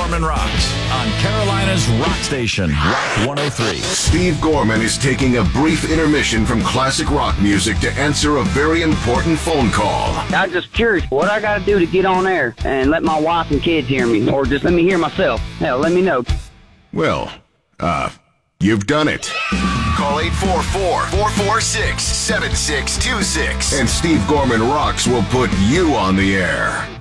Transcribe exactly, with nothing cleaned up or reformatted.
Gorman Rocks on Carolina's Rock Station, Rock one oh three. Steve Gorman is taking a brief intermission from classic rock music to answer a very important phone call. I'm just curious what I got to do to get on air and let my wife and kids hear me, or just let me hear myself. Hell, let me know. Well, uh, you've done it. Call eight four four, four four six, seven six two six. And Steve Gorman Rocks will put you on the air.